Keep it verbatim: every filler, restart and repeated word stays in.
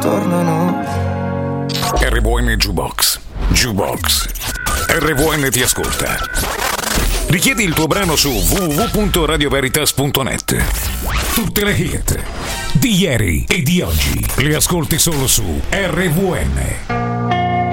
tornano. R V N Jukebox. Jukebox. R V N ti ascolta. Richiedi il tuo brano su w w w punto radio veritas punto net. Tutte le hit di ieri e di oggi le ascolti solo su R V N.